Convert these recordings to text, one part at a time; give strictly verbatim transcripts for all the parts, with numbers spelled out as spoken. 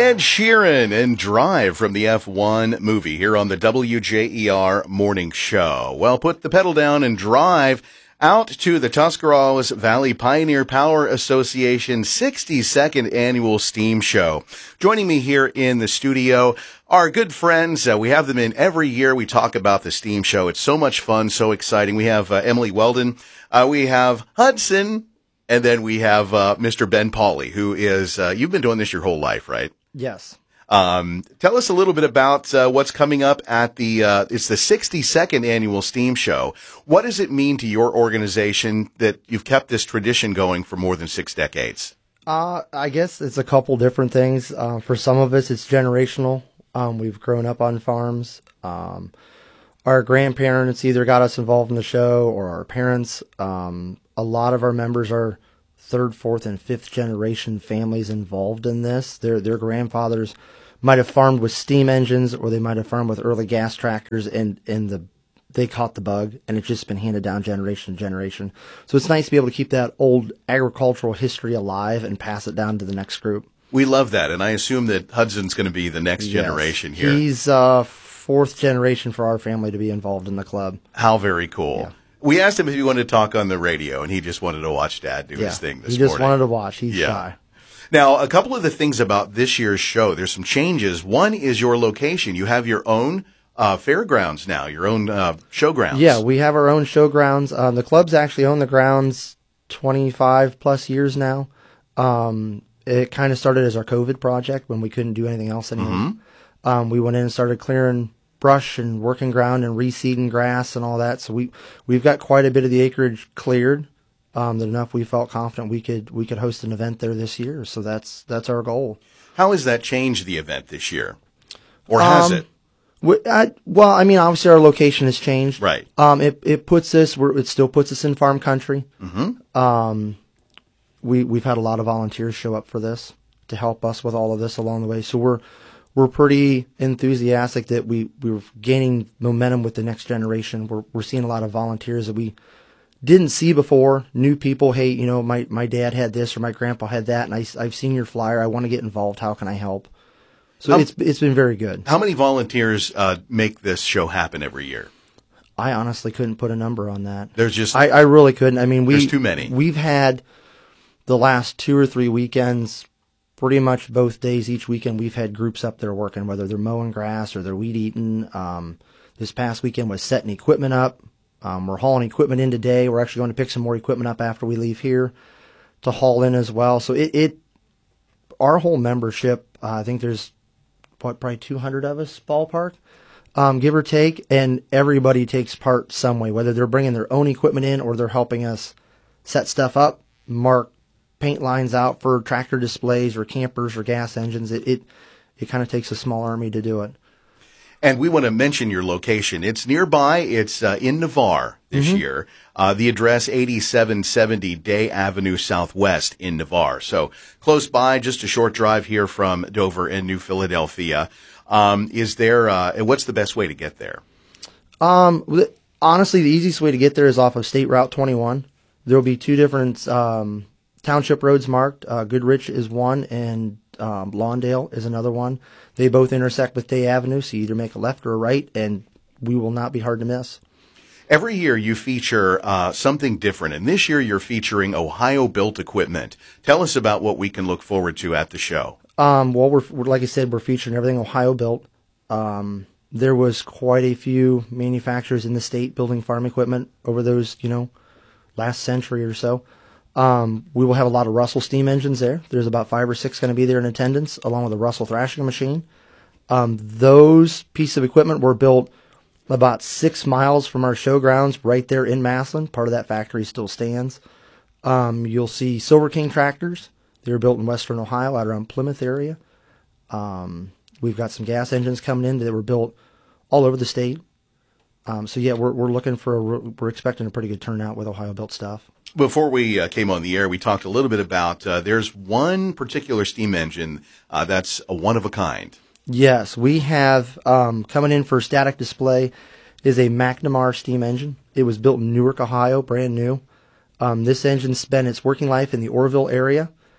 Ed Sheeran and Drive from the F one movie here on the W J E R Morning Show. Well, put the pedal down and drive out to the Tuscarawas Valley Pioneer Power Association sixty-second Annual Steam Show. Joining me here in the studio are good friends. Uh, we have them in every year. We talk about the Steam Show. It's so much fun, so exciting. We have uh, Emily Weldon. Uh, we have Hudson. And then we have uh, Mister Ben Pauley, who is, uh, you've been doing this your whole life, right? Yes. Um, tell us a little bit about uh, what's coming up at the, uh, it's the sixty-second Annual Steam Show. What does it mean to your organization that you've kept this tradition going for more than six decades? Uh, I guess it's a couple different things. Uh, for some of us, it's generational. Um, we've grown up on farms. Um, our grandparents either got us involved in the show or our parents. Um, a lot of our members are third, fourth, and fifth generation families involved in this. Their their grandfathers might have farmed with steam engines, or they might have farmed with early gas tractors, and, and the they caught the bug, and it's just been handed down generation to generation. So it's nice to be able to keep that old agricultural history alive and pass it down to the next group. We love that, and I assume that Hudson's going to be the next Yes. generation here. He's uh, fourth generation for our family to be involved in the club. How very cool. Yeah. We asked him if he wanted to talk on the radio, and he just wanted to watch Dad do Yeah, his thing this he just morning. wanted to watch. He's Yeah. shy. Now, a couple of the things about this year's show, there's some changes. One is your location. You have your own uh, fairgrounds now, your own uh, showgrounds. Yeah, we have our own showgrounds. Um, the club's actually owned the grounds twenty-five plus years now. Um, it kind of started as our COVID project when we couldn't do anything else anymore. Mm-hmm. Um, we went in and started clearing brush and working ground and reseeding grass and all that. So we we've got quite a bit of the acreage cleared. Um, that enough we felt confident we could we could host an event there this year. So that's that's our goal. How has that changed the event this year, or has Um, it? We, I, well, I mean, obviously our location has changed. Right. Um, it it puts us where it still puts us in farm country. Mm-hmm. Um, we we've had a lot of volunteers show up for this to help us with all of this along the way. So we're we're pretty enthusiastic that we we're gaining momentum with the next generation. We're we're seeing a lot of volunteers that we didn't see before. New people, hey, you know, my my dad had this or my grandpa had that, and I I've seen your flyer. I want to get involved. How can I help? So How- it's it's been very good. How many volunteers uh, make this show happen every year? I honestly couldn't put a number on that. There's just I, I really couldn't. I mean, we There's too many. We've had the last two or three weekends, pretty much both days each weekend. We've had groups up there working, whether they're mowing grass or they're weed eating. Um, this past weekend was setting equipment up. Um, we're hauling equipment in today. We're actually going to pick some more equipment up after we leave here to haul in as well. So it, it our whole membership, uh, I think there's what probably two hundred of us ballpark. Um, give or take, and everybody takes part some way, whether they're bringing their own equipment in or they're helping us set stuff up, mark paint lines out for tractor displays or campers or gas engines. It it, it kind of takes a small army to do it. And we want to mention your location. It's nearby. It's uh, in Navarre this Mm-hmm. year. Uh, the address, eighty-seven seventy Day Avenue Southwest in Navarre. So close by, just a short drive here from Dover and New Philadelphia. Um, is there, uh, what's the best way to get there? Um, th- honestly, the easiest way to get there is off of State Route twenty-one. There will be two different um, township roads marked. Uh, Goodrich is one, and um, Lawndale is another one. They both intersect with Day Avenue, so you either make a left or a right, and we will not be hard to miss. Every year you feature uh, something different, and this year you're featuring Ohio-built equipment. Tell us about what we can look forward to at the show. Um, well, we're, we're like I said, we're featuring everything Ohio built. Um, there was quite a few manufacturers in the state building farm equipment over those, you know, last century or so. Um, we will have a lot of Russell steam engines there. There's about five or six going to be there in attendance, along with a Russell thrashing machine. Um, those pieces of equipment were built about six miles from our showgrounds right there in Massillon. Part of that factory still stands. Um, you'll see Silver King tractors. They were built in western Ohio, out around Plymouth area. Um, we've got some gas engines coming in that were built all over the state. Um, so yeah, we're we're looking for a, we're expecting a pretty good turnout with Ohio built stuff. Before we uh, came on the air, we talked a little bit about uh, there's one particular steam engine uh, that's a one of a kind. Yes, we have um, coming in for static display is a McNamara steam engine. It was built in Newark, Ohio, brand new. Um, this engine spent its working life in the Orville area.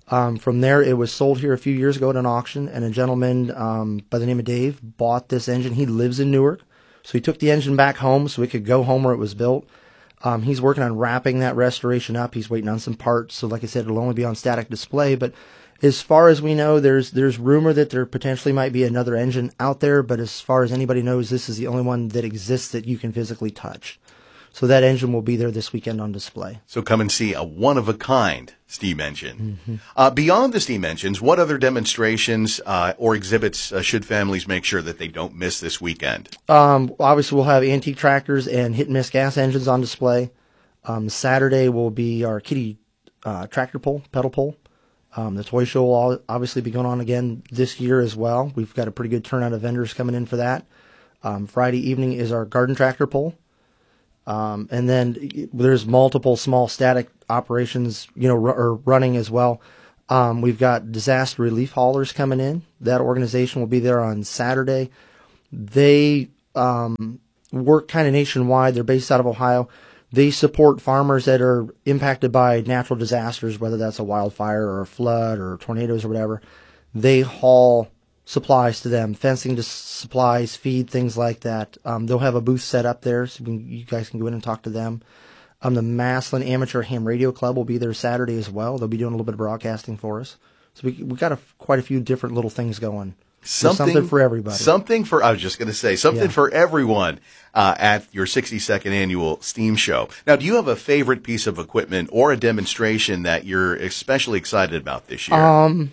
Um, from there, it was sold here a few years ago at an auction, and a gentleman um, by the name of Dave bought this engine. He lives in Newark, so he took the engine back home so it could go home where it was built. Um, he's working on wrapping that restoration up. He's waiting on some parts, so like I said, it'll only be on static display. But as far as we know, there's there's rumor that there potentially might be another engine out there, but as far as anybody knows, this is the only one that exists that you can physically touch. So that engine will be there this weekend on display. So come and see a one-of-a-kind steam engine. Mm-hmm. Uh, beyond the steam engines, what other demonstrations uh, or exhibits uh, should families make sure that they don't miss this weekend? Um, obviously, we'll have antique tractors and hit-and-miss gas engines on display. Um, Saturday will be our kiddie uh, tractor pull, pedal pull. Um, the toy show will obviously be going on again this year as well. We've got a pretty good turnout of vendors coming in for that. Um, Friday evening is our garden tractor pull. Um, and then there's multiple small static operations, you know, r- are running as well. Um, we've got disaster relief haulers coming in. That organization will be there on Saturday. They um, work kind of nationwide. They're based out of Ohio. They support farmers that are impacted by natural disasters, whether that's a wildfire or a flood or tornadoes or whatever. They haul supplies to them, fencing to supplies, feed, things like that. Um, they'll have a booth set up there, so we can, you guys can go in and talk to them. Um, the Massillon Amateur Ham Radio Club will be there Saturday as well. They'll be doing a little bit of broadcasting for us. So we we got a, quite a few different little things going. Something, something for everybody. Something for, I was just going to say, something Yeah. for everyone uh, at your sixty-second annual STEAM show. Now, do you have a favorite piece of equipment or a demonstration that you're especially excited about this year? Um,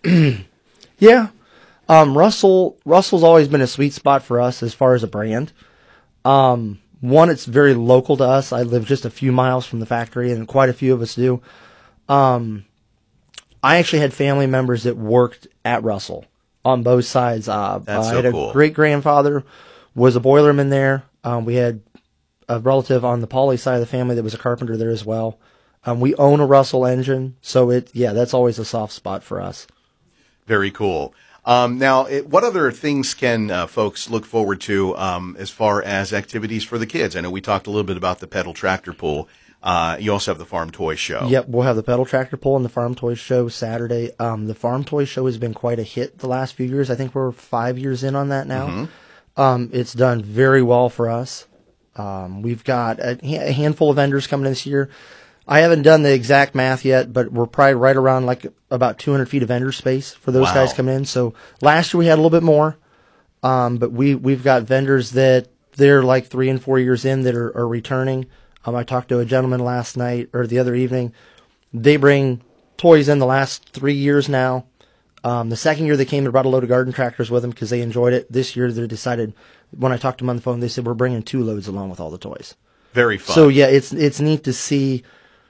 yeah. Um, Russell, Russell's always been a sweet spot for us as far as a brand. Um, one, it's very local to us. I live just a few miles from the factory, and quite a few of us do. Um, I actually had family members that worked at Russell on both sides. Uh, That's I so had a cool. great-grandfather was a boilerman there. Um, we had a relative on the Pauley side of the family that was a carpenter there as well. Um, we own a Russell engine, so it, yeah, that's always a soft spot for us. Very cool. Um, now, it, what other things can uh, folks look forward to um, as far as activities for the kids? I know we talked a little bit about the pedal tractor pull. Uh, you also have the farm toy show. Yep, we'll have the pedal tractor pull and the farm toy show Saturday. Um, the farm toy show has been quite a hit the last few years. I think we're five years in on that now. Mm-hmm. Um, it's done very well for us. Um, we've got a, a handful of vendors coming in this year. I haven't done the exact math yet, but we're probably right around like about two hundred feet of vendor space for those Wow. guys coming in. So last year we had a little bit more, um, but we, we've got vendors that they're like three and four years in that are, are returning. Um, I talked to a gentleman last night or the other evening. They bring toys in the last three years now. Um, the second year they came and brought a load of garden tractors with them because they enjoyed it. This year they decided, when I talked to them on the phone, they said we're bringing two loads along with all the toys. Very fun. So yeah, it's it's neat to see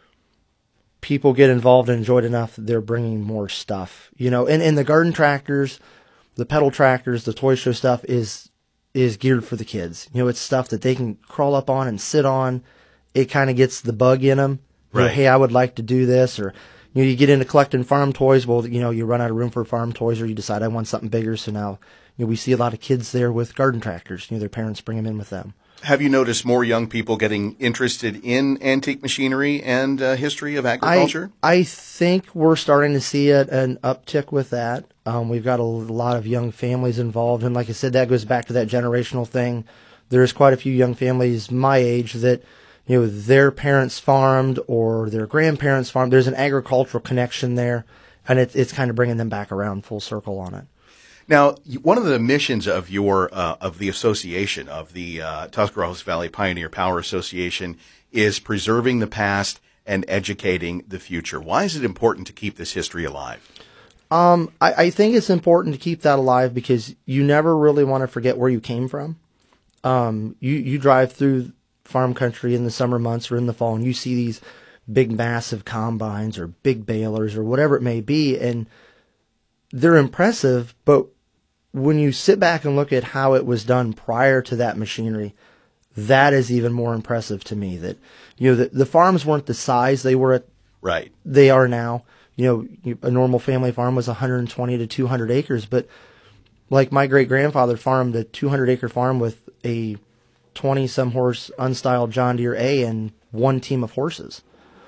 people get involved and enjoyed enough that they're bringing more stuff, you know. And, and the garden tractors, the pedal tractors, the toy show stuff is is geared for the kids. You know, it's stuff that they can crawl up on and sit on. It kind of gets the bug in them. You know, Right. hey, I would like to do this. Or, you know, you get into collecting farm toys. Well, you know, you run out of room for farm toys, or you decide I want something bigger. So now, you know, we see a lot of kids there with garden tractors. You know, their parents bring them in with them. Have you noticed more young people getting interested in antique machinery and uh, history of agriculture? I, I think we're starting to see a, an uptick with that. Um, we've got a lot of young families involved. And like I said, that goes back to that generational thing. There's quite a few young families my age that, you know, their parents farmed or their grandparents farmed. There's an agricultural connection there, and it, it's kind of bringing them back around full circle on it. Now, one of the missions of your uh, of the association of the uh, Tuscarawas Valley Pioneer Power Association is preserving the past and educating the future. Why is it important to keep this history alive? Um, I, I think it's important to keep that alive because you never really want to forget where you came from. Um, you you drive through farm country in the summer months or in the fall, and you see these big, massive combines or big balers or whatever it may be, and they're impressive, but when you sit back and look at how it was done prior to that machinery, that is even more impressive to me. That, you know, the, the farms weren't the size they were at, Right. they are now. You know, you- a normal family farm was one hundred twenty to two hundred acres, but like my great grandfather farmed a two hundred acre farm with a twenty some horse unstyled John Deere A and one team of horses.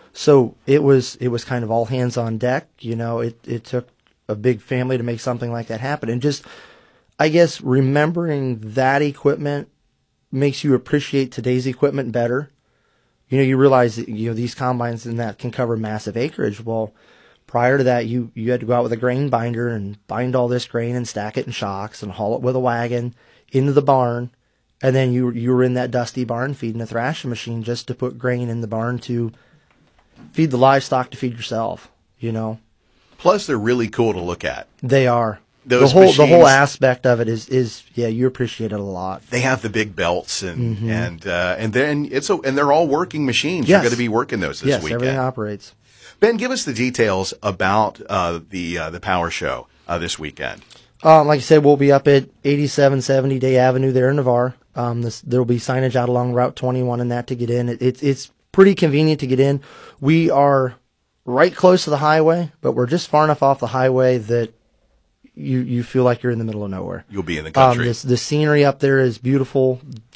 So it was it was kind of all hands on deck. You know, it it took a big family to make something like that happen, and just I guess remembering that equipment makes you appreciate today's equipment better. You know, you realize that, you know, these combines and that can cover massive acreage. Well, prior to that, you, you had to go out with a grain binder and bind all this grain and stack it in shocks and haul it with a wagon into the barn. And then you, you were in that dusty barn feeding a thrashing machine just to put grain in the barn to feed the livestock, to feed yourself, you know. Plus, they're really cool to look at. They are. Those the whole machines, the whole aspect of it is, is yeah, you appreciate it a lot. They have the big belts and Mm-hmm. and uh, and then it's a, and they're all working machines. Yes. You're going to be working those this yes, weekend. everything operates. Ben, give us the details about uh, the uh, the power show uh, this weekend. Um, like I said, we'll be up at eighty-seven seventy Day Avenue there in Navarre. Um, this, there will be signage out along Route twenty-one and that to get in. It, it, it's pretty convenient to get in. We are right close to the highway, but we're just far enough off the highway that you, you feel like you're in the middle of nowhere. You'll be in the Um, country. this, the scenery up there is beautiful.